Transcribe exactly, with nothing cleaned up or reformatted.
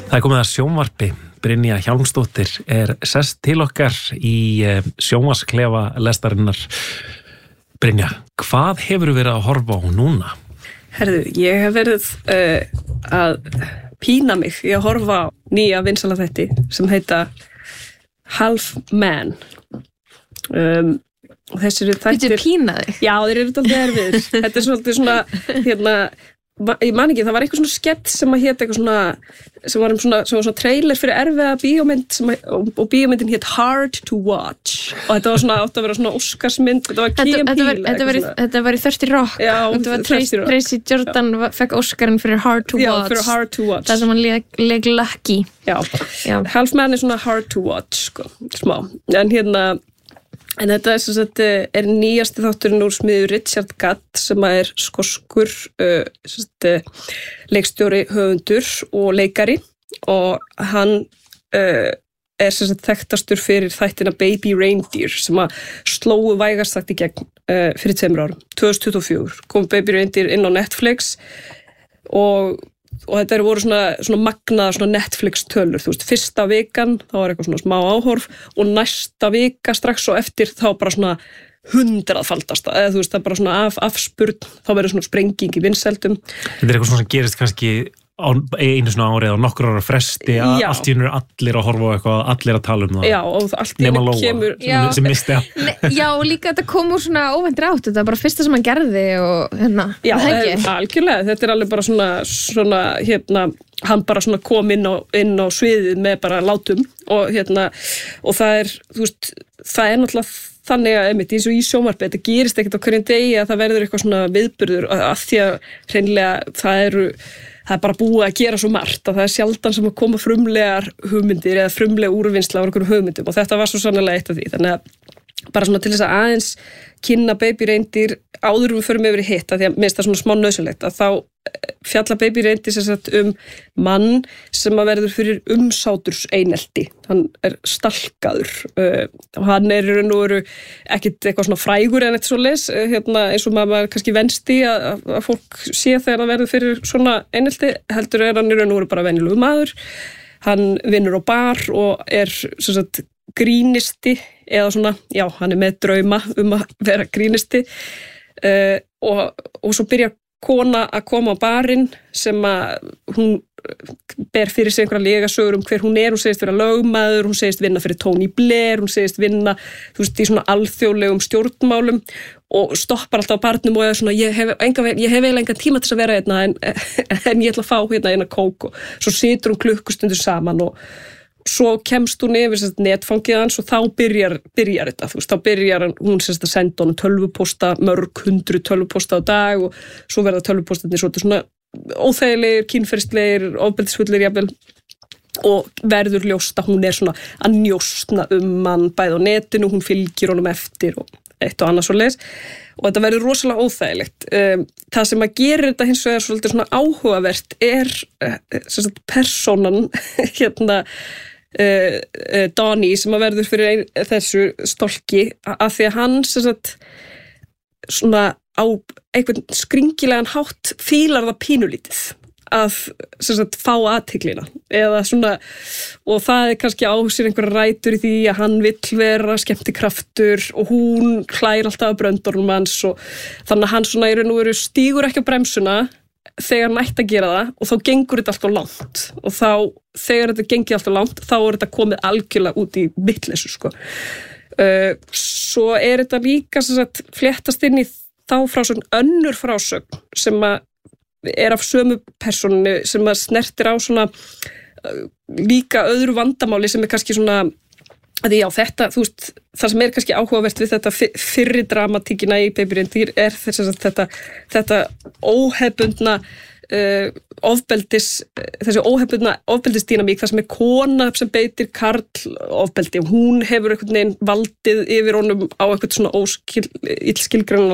Það er komið að sjónvarpi. Brynja Hjálmsdóttir er sest til okkar í sjónvarsklefa lestarinnar. Brynja, hvað hefur verið að horfa á núna? Herðu, ég hef verið uh, að pína mig í að horfa á nýja vinsæla þætti sem heita Half Man. Um, þessir þættir... Þetta pína þig? Já, þeir eru alltaf erfiðir. Þetta er svolítið svona, hérna... ég man ekki, það var eitthvað svona skett sem að hét eitthvað svona sem var um svona, sem var svona trailer fyrir erfiða bíómynd sem að, og, og bíómyndin hét Hard to Watch og þetta var svona átt að vera svona Óskarsmynd, þetta var Key and Peele þetta, þetta, þetta var í Thirsty Rock. Já, þetta var Tracy, Tracy Jordan já. Fekk Óskarinn fyrir Hard to já, Watch fyrir Hard to Watch það sem hann leik Lucky já. Já. Half Man er svona Hard to Watch sko, smá, en hérna en þetta er, sagt, er nýjasti þátturinn úr smiðu Richard Gadd sem er skoskur uh, sagt, leikstjóri, höfundur og leikari og hann uh, er sagt, þekktastur fyrir þættina Baby Reindeer sem að slóu vægast sagt í gegn uh, fyrir tveimur árum, tvö þúsund tuttugu og fjögur kom Baby Reindeer inn á Netflix og og þetta eru voru svona, svona magnaða svona Netflix tölur, þú veist, fyrsta vikan þá var eitthvað svona smá áhorf og næsta vika strax og eftir þá bara svona hundraðfaldast, eða þú veist, það bara svona af, afspurn, þá verður svona sprenging í vinsældum. Þetta er eitthvað svona sem gerist kannski á einu svona árið og nokkur ára fresti að já. Allt í hennu er allir að horfa á eitthvað, allir að tala um það. Já, og allt í hennu kemur... Sem, sem misti að... Já, og líka þetta kom úr svona óvæntri átt, þetta er bara fyrsta sem hann gerði og hérna, já, það ekki? Já, algjörlega, þetta er alveg bara svona, svona hérna, hann bara svona kom inn á, inn á sviðið með bara látum og hérna, og það er, þú veist, það er náttúrulega þannig að, einmitt, eins og í sjónvarpi, þetta gerist ekkert á hverjum degi að það verður eitthvað svona viðburður að því að hreinlega það eru það er bara búið að gera svo margt að það er sjaldan sem að koma frumlegar hugmyndir eða frumlega úrvinnsla á einhverjum hugmyndum og þetta var svo sannlega eitt af því. Þannig að bara svona til þess að aðeins kynna Baby Reindeer áður við förum yfir í hitt að því að minnst það svona smá nauðsynlegt að þá fjalla Baby Reindeer sem sagt um mann sem að verður fyrir umsáturs einelti. Hann er stalkaður uh, og hann er í raun og veru ekkit eitthvað svona frægur en eitt svoleiðis uh, hérna, eins og maður kannski venst í að, að fólk sé þegar það verður fyrir svona einelti heldur er hann í raun og veru bara venjulegur maður. Hann vinnur á bar og er sem sagt grínisti eða svona, já, hann er með drauma um að vera grínisti uh, og, og svo byrjar kona að koma á barinn sem að hún ber fyrir sig einhverja legasögur um hver hún er, hún segist vera lögmaður, hún segist vinna fyrir Tony Blair, hún segist vinna, þú veist, í svona alþjóðlegum stjórnmálum og stoppar alltaf á barnum og er svona, ég hef eiginlega engan tíma til að vera hérna en, en ég ætla að fá hérna eina kók og svo situr hún klukkustundur saman og svo kemst hún yfir netfangið hans og þá byrjar, byrjar þetta, þú veist, þá byrjar hún sérst að senda honum tölvupósta, mörg hundru tölvupósta á dag og svo verða tölvupóstarnir svona óþægilegir, kynferðislegir, ofbeldisfullir jafnvel og verður ljóst að hún er svona að njósna um hann bæði á netinu, hún fylgir honum eftir og eitt og annað svoleiðis og þetta verður rosalega óþægilegt. Það sem að gera þetta hins vegar svolítið svona áhugavert er sem sagt persónan hérna Uh, uh, Donnie sem að verður fyrir ein, þessu stolki að því að hann sem sagt svona á einhvern skringilegan hátt fílar það pínulítið að sem sagt fá athygglina eða svona og það er kannski á sér einhverja rætur í því að hann vill vera skemmtikraftur og hún klær alltaf að bröndornum hans og þannig að hann svona í raun og veru stígur ekki á bremsuna þegar hann ætti að gera það og þá gengur þetta alltaf langt og þá þegar þetta gengið alltaf langt þá er þetta komið algjörlega út í vitleysu sko. Uh, svo er þetta líka sem sagt fléttast inn í þá frásögn önnur frásögn sem að er af sömu persónu sem að snertir á svona uh, líka öðru vandamáli sem er kannski svona að því já þetta, þú veist, það sem er kannski áhugavert við þetta fyrri dramatíkina í Baby Reindeer er þess að þetta, þetta óhefbundna uh, ofbeldis, þessi óhefbundna ofbeldisdýnamík, það sem er kona sem beitir karl ofbeldi og hún hefur einhvern veginn valdið yfir honum á eitthvað svona óskil, illskilgrann